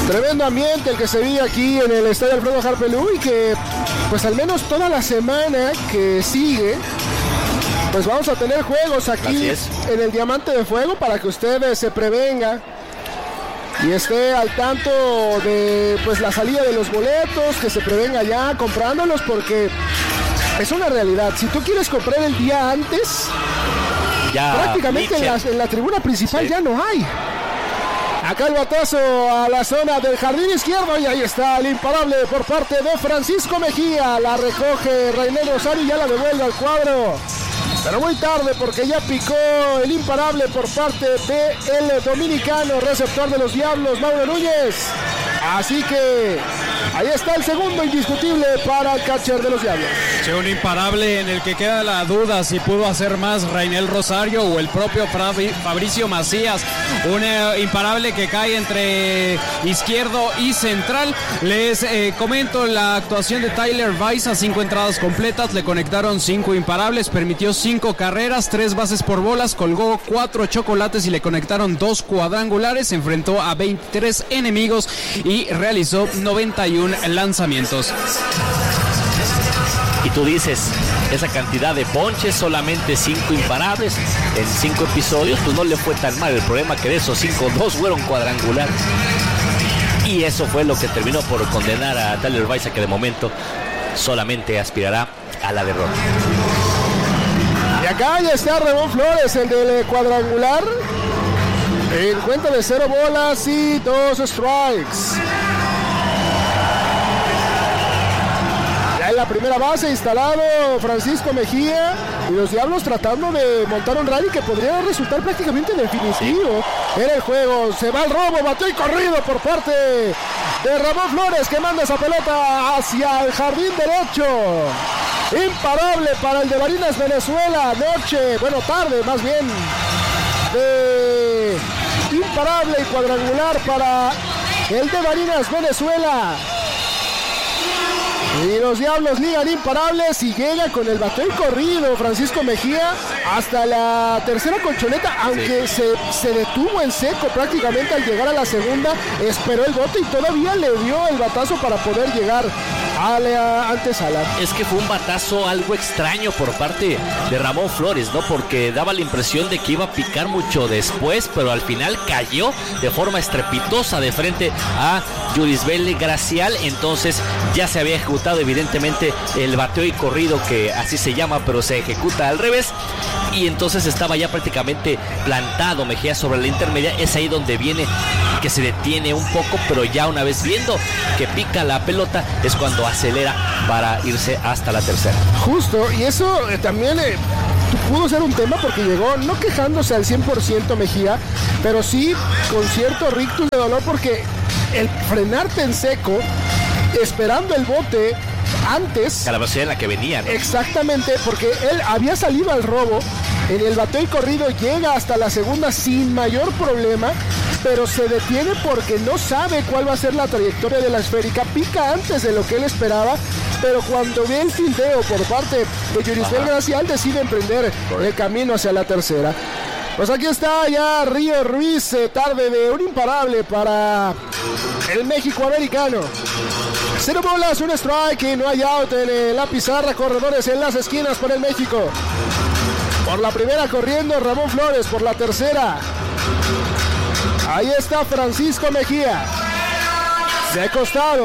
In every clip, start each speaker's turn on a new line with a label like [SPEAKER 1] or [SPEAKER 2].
[SPEAKER 1] Tremendo ambiente el que se vive aquí en el estadio Alfredo Harpelú y que pues al menos toda la semana que sigue pues vamos a tener juegos aquí en el Diamante de Fuego para que usted se prevenga y esté al tanto de pues la salida de los boletos, que se prevenga ya comprándolos, porque es una realidad. Si tú quieres comprar el día antes, ya prácticamente en la tribuna principal ya no hay. Acá el batazo a la zona del jardín izquierdo y ahí está el imparable por parte de Francisco Mejía. La recoge Rainel Rosario y ya la devuelve al cuadro. Pero muy tarde porque ya picó el imparable por parte del dominicano receptor de los Diablos, Mauro Núñez. Así que ahí está el segundo indiscutible para el catcher de los Diablos.
[SPEAKER 2] Sí, un imparable en el que queda la duda si pudo hacer más Rainel Rosario o el propio Fabricio Macías. Un imparable que cae entre izquierdo y central. Les comento la actuación de Tyler Weiss a 5 entradas completas. Le conectaron 5 imparables, permitió 5 carreras, 3 bases por bolas, colgó 4 chocolates y le conectaron 2 cuadrangulares. Enfrentó a 23 enemigos y realizó 91 lanzamientos.
[SPEAKER 3] Y tú dices, esa cantidad de ponches, solamente 5 imparables en 5 episodios, pues no le fue tan mal. El problema que de esos 5, 2 fueron cuadrangular. Y eso fue lo que terminó por condenar a Tyler Weiss, que de momento solamente aspirará a la derrota.
[SPEAKER 1] Y acá ya está Ramón Flores, el del cuadrangular. En cuenta de 0 bolas y 2 strikes. Ya en la primera base instalado Francisco Mejía y los Diablos tratando de montar un rally que podría resultar prácticamente definitivo en el juego. Se va el robo, bateó y corrido por parte de Ramón Flores, que manda esa pelota hacia el jardín derecho. Imparable para el de Barinas Venezuela, tarde más bien de imparable y cuadrangular para el de Barinas Venezuela. Y los Diablos ligan imparables y llega con el bateo y corrido Francisco Mejía hasta la tercera colchoneta, aunque se detuvo en seco prácticamente al llegar a la segunda, esperó el bote y todavía le dio el batazo para poder llegar a la antesala.
[SPEAKER 3] Es que fue un batazo algo extraño por parte de Ramón Flores, ¿no? Porque daba la impresión de que iba a picar mucho después, pero al final cayó de forma estrepitosa de frente a Yurisbel Gracial. Entonces ya se había ejecutado evidentemente el bateo y corrido, que así se llama, pero se ejecuta al revés. Y entonces estaba ya prácticamente plantado Mejía sobre la intermedia. Es ahí donde viene que se detiene un poco, pero ya una vez viendo que pica la pelota es cuando acelera para irse hasta la tercera.
[SPEAKER 1] Justo, y eso también pudo ser un tema porque llegó no quejándose al 100% Mejía, pero sí con cierto rictus de dolor, porque el frenarte en seco esperando el bote antes
[SPEAKER 3] a la velocidad en la que venía, ¿no?
[SPEAKER 1] Exactamente, porque él había salido al robo en el bateo y corrido, llega hasta la segunda sin mayor problema, pero se detiene porque no sabe cuál va a ser la trayectoria de la esférica. Pica antes de lo que él esperaba, pero cuando ve el fildeo por parte de Yurisbel Gracial, decide emprender el camino hacia la tercera. Pues aquí está ya Río Ruiz, tarde de un imparable para el México americano. 0 bolas, 1 strike y no hay out en la pizarra. Corredores en las esquinas por el México. Por la primera corriendo Ramón Flores, por la tercera ahí está Francisco Mejía. De costado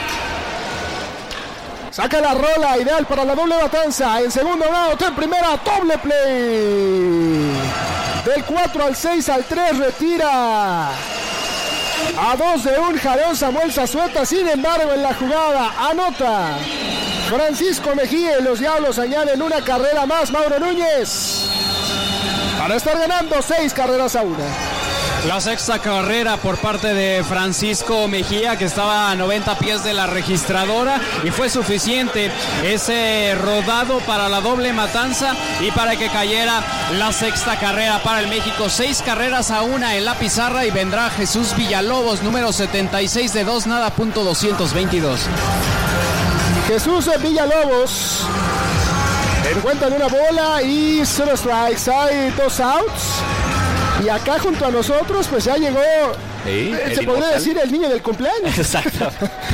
[SPEAKER 1] saca la rola, ideal para la doble matanza. En segundo out, en primera, doble play. Del 4 al 6 al 3 retira a 2 de un jalón Samuel Zazueta. Sin embargo, en la jugada anota Francisco Mejía y los Diablos añaden una carrera más, Mauro Núñez, para estar ganando 6-1.
[SPEAKER 2] La sexta carrera por parte de Francisco Mejía, que estaba a 90 pies de la registradora, y fue suficiente ese rodado para la doble matanza y para que cayera la sexta carrera para el México. 6-1 en la pizarra, y vendrá Jesús Villalobos, número 76 de 2 nada, punto 222.
[SPEAKER 1] Jesús Villalobos encuentra una bola y 0 strikes. Hay 2 outs. Y acá junto a nosotros pues ya llegó Se podría decir el niño del cumpleaños.
[SPEAKER 3] Exacto.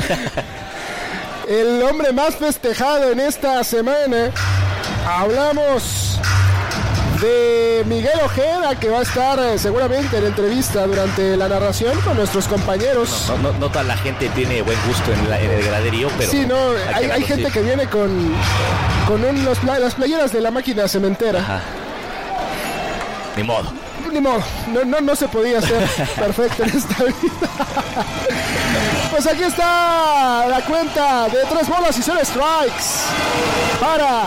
[SPEAKER 1] El hombre más festejado en esta semana. Hablamos de Miguel Ojeda, que va a estar seguramente en entrevista durante la narración con nuestros compañeros.
[SPEAKER 3] No toda la gente tiene buen gusto en el graderío, pero...
[SPEAKER 1] Sí, no, hay gente que viene con las playeras de la máquina cementera.
[SPEAKER 3] Ajá. Ni modo.
[SPEAKER 1] No se podía hacer perfecto en esta vida. Pues aquí está la cuenta de 3 bolas y 0 strikes para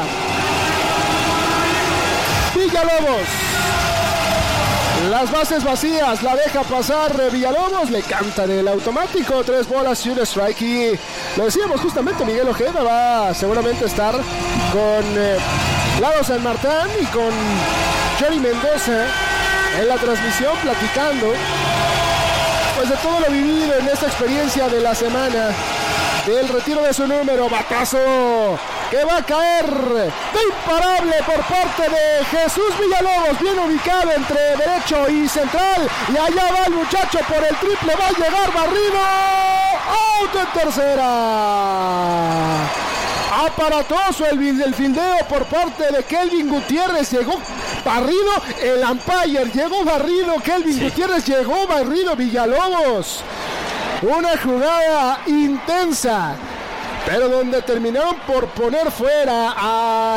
[SPEAKER 1] Villalobos. Las bases vacías, la deja pasar Villalobos, le cantan el automático, 3 bolas y 1 strike. Y lo decíamos justamente, Miguel Ojeda va seguramente a estar con Lalo San Martín y con Jerry Mendoza en la transmisión, platicando pues de todo lo vivido en esta experiencia de la semana, del retiro de su número. Batazo que va a caer de imparable por parte de Jesús Villalobos, bien ubicado entre derecho y central, y allá va el muchacho por el triple, va a llegar barrido, out en tercera. Aparatoso el fildeo por parte de Kelvin Gutiérrez, llegó barrido el umpire, llegó barrido Kelvin Gutiérrez, llegó barrido Villalobos. Una jugada intensa, pero donde terminaron por poner fuera a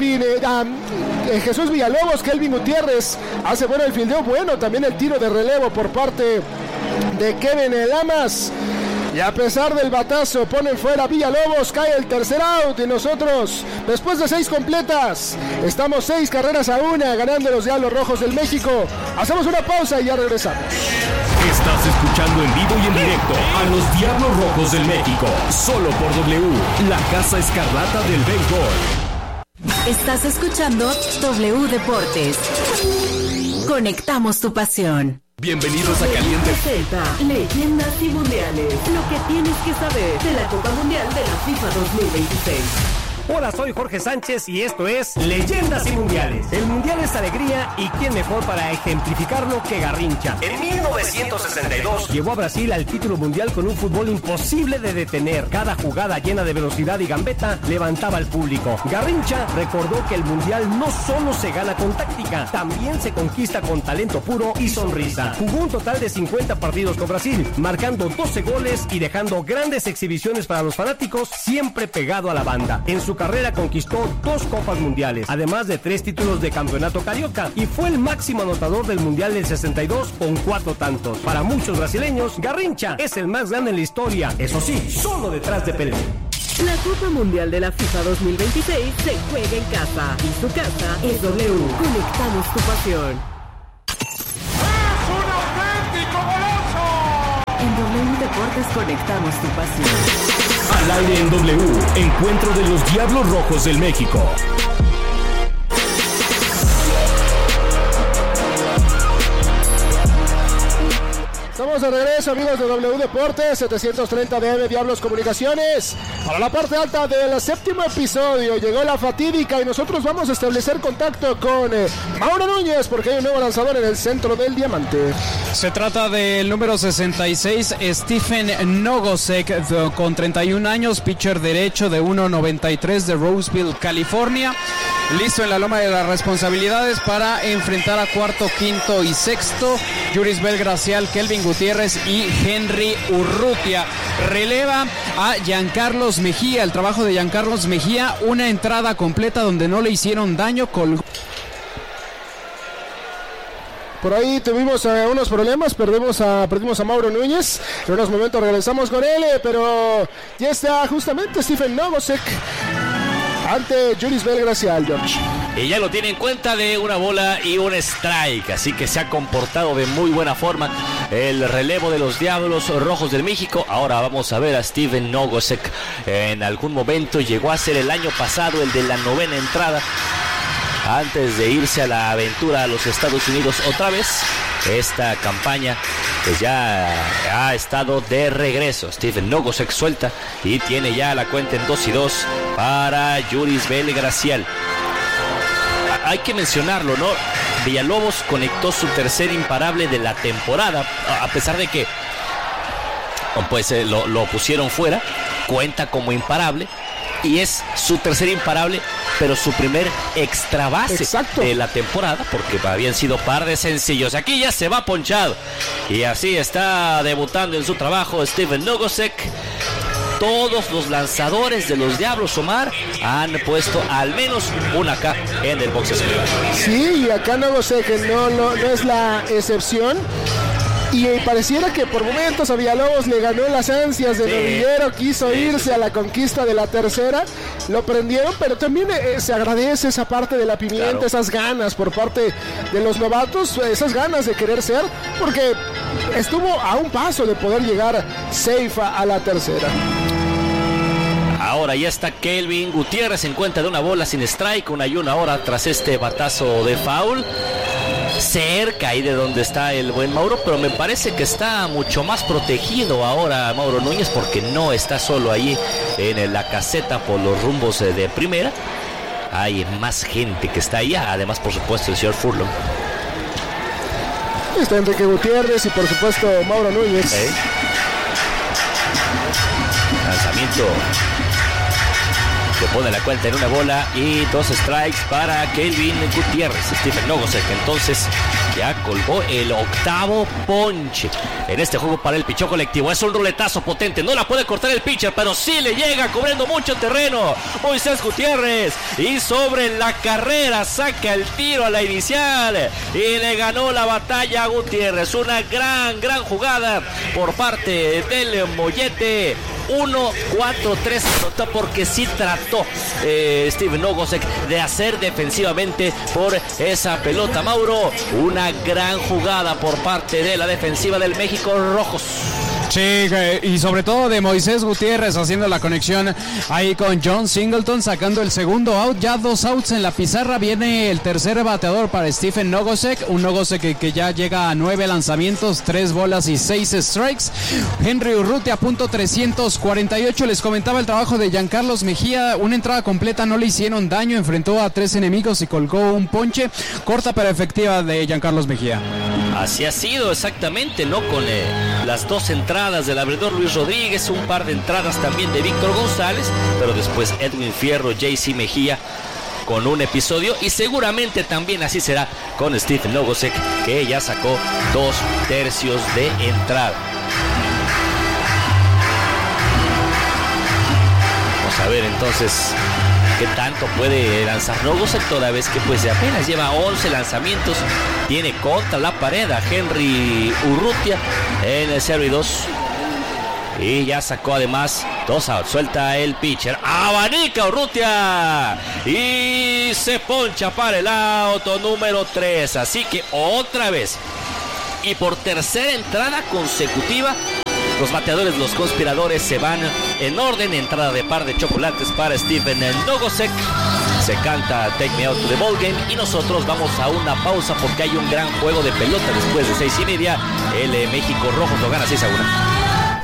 [SPEAKER 1] Jesús Villalobos. Kelvin Gutiérrez hace bueno el fildeo, bueno también el tiro de relevo por parte de Kevin Lamas. Y a pesar del batazo, ponen fuera Villalobos, cae el tercer out. Y nosotros, después de 6 completas, estamos 6 carreras a 1, ganando los Diablos Rojos del México. Hacemos una pausa y ya regresamos.
[SPEAKER 4] Estás escuchando en vivo y en directo a los Diablos Rojos del México, solo por W, la Casa Escarlata del béisbol.
[SPEAKER 5] Estás escuchando W Deportes. Conectamos tu pasión.
[SPEAKER 4] Bienvenidos a Caliente.
[SPEAKER 5] Presenta Leyendas y Mundiales. Lo que tienes que saber de la Copa Mundial de la FIFA 2026.
[SPEAKER 6] Hola, soy Jorge Sánchez y esto es Leyendas y Mundiales. El Mundial es alegría y quién mejor para ejemplificarlo que Garrincha. En 1962 llevó a Brasil al título mundial con un fútbol imposible de detener. Cada jugada llena de velocidad y gambeta levantaba al público. Garrincha recordó que el Mundial no solo se gana con táctica, también se conquista con talento puro y sonrisa. Jugó un total de 50 partidos con Brasil, marcando 12 goles y dejando grandes exhibiciones para los fanáticos, siempre pegado a la banda. En su carrera conquistó 2 Copas Mundiales, además de 3 títulos de campeonato carioca, y fue el máximo anotador del Mundial del 62 con 4 tantos. Para muchos brasileños, Garrincha es el más grande en la historia, eso sí, solo detrás de Pelé.
[SPEAKER 5] La Copa Mundial de la FIFA 2026 se juega en casa y su casa es W. Conectamos tu pasión.
[SPEAKER 7] ¡Es un auténtico golazo!
[SPEAKER 5] En W Deportes conectamos tu pasión.
[SPEAKER 4] Al aire en W, encuentro de los Diablos Rojos del México.
[SPEAKER 1] Estamos de regreso, amigos de W Deportes, 730 DM Diablos Comunicaciones. Para la parte alta del 7º episodio llegó la fatídica y nosotros vamos a establecer contacto con Mauro Núñez porque hay un nuevo lanzador en el centro del diamante.
[SPEAKER 2] Se trata del número 66, Stephen Nogosek, con 31 años, pitcher derecho de 1.93 de Roseville, California. Listo en la loma de las responsabilidades para enfrentar a cuarto, quinto y sexto. Yurisbel Gracial, Kelvin Gutiérrez y Henry Urrutia. Releva a Giancarlos Mejía. El trabajo de Giancarlos Mejía, una entrada completa donde no le hicieron daño.
[SPEAKER 1] Por ahí tuvimos unos problemas, perdimos a Mauro Núñez. En unos momentos regresamos con él, pero ya está justamente Stephen Nogosek ante Yurisbel Gracial, George.
[SPEAKER 3] Y ya lo tiene en cuenta de una bola y un strike, así que se ha comportado de muy buena forma el relevo de los Diablos Rojos del México. Ahora vamos a ver a Stephen Nogosek. En algún momento llegó a ser el año pasado el de la 9ª entrada, antes de irse a la aventura a los Estados Unidos otra vez. Esta campaña pues ya ha estado de regreso. Stephen Nogosek suelta y tiene ya la cuenta en 2-2 para Yurisbel Gracial. hay que mencionarlo, ¿no? Villalobos conectó su tercer imparable de la temporada, a pesar de que pues lo pusieron fuera, cuenta como imparable y es su tercer imparable, pero su primer extra base de la temporada, porque habían sido par de sencillos. Aquí ya se va ponchado y así está debutando en su trabajo Steven Nogosek. Todos los lanzadores de los Diablos, Omar, han puesto al menos una K en el box score.
[SPEAKER 1] Sí, y acá Nogosek no es la excepción. Y pareciera que por momentos a Villalobos le ganó las ansias de novillero, quiso irse a la conquista de la tercera, lo prendieron, pero también se agradece esa parte de la pimienta, esas ganas por parte de los novatos, esas ganas de querer ser, porque estuvo a un paso de poder llegar safe a la tercera.
[SPEAKER 3] Ahora ya está Kelvin Gutiérrez en cuenta de una bola sin strike, 1-1 ahora tras este batazo de foul. Cerca ahí de donde está el buen Mauro, pero me parece que está mucho más protegido ahora Mauro Núñez, porque no está solo ahí en la caseta por los rumbos de primera. Hay más gente que está ahí, además por supuesto el señor Furlong.
[SPEAKER 1] Está Enrique Gutiérrez y por supuesto Mauro Núñez.
[SPEAKER 3] Lanzamiento que pone la cuenta en una bola y 2 strikes para Kelvin Gutiérrez. Stephen Nogosek entonces ya colgó el octavo ponche en este juego para el pichón colectivo. Es un roletazo potente, no la puede cortar el pitcher, pero sí le llega cubriendo mucho terreno Moisés Gutiérrez, y sobre la carrera saca el tiro a la inicial y le ganó la batalla a Gutiérrez. Una gran jugada por parte del Mollete. 1-4-3 porque sí trató Steven Nogosek de hacer defensivamente por esa pelota. Mauro, una gran jugada por parte de la defensiva del México Rojos.
[SPEAKER 2] Sí, y sobre todo de Moisés Gutiérrez haciendo la conexión ahí con John Singleton, sacando el segundo out, ya 2 outs en la pizarra. Viene el tercer bateador para Stephen Nogosek, un Nogosek que ya llega a 9 lanzamientos, 3 bolas y 6 strikes. Henry Urrutia, punto 348. Les comentaba el trabajo de Giancarlos Mejía, una entrada completa, no le hicieron daño, enfrentó a 3 enemigos y colgó un ponche, corta pero efectiva de Giancarlos Mejía.
[SPEAKER 3] Así ha sido exactamente, ¿no? Con las 2 entradas del abridor Luis Rodríguez, un par de entradas también de Víctor González, pero después Edwin Fierro, JC Mejía con un episodio, y seguramente también así será con Stephen Nogosek, que ya sacó 2 tercios de entrada. Vamos a ver entonces qué tanto puede lanzar Nogosek, toda vez que pues apenas lleva 11 lanzamientos. Tiene contra la pared a Henry Urrutia en el 0-2. Y ya sacó además 2 outs. Suelta el pitcher, abanica Urrutia y se poncha para el auto número 3. Así que otra vez y por tercera entrada consecutiva, los bateadores, los conspiradores, se van en orden. Entrada de par de chocolates para Stephen Nogosek. Se canta Take Me Out to the Ball Game y nosotros vamos a una pausa porque hay un gran juego de pelota después de 6:30. El México Rojo lo gana 6-1.